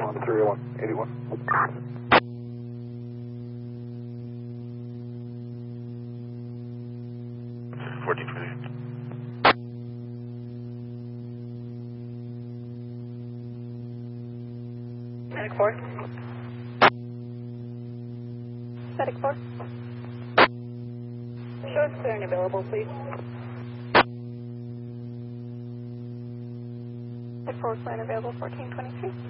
on 30181. 1420. Static 4. Static 4. Show us clear and available, please. Static 4 clear and available, 1422.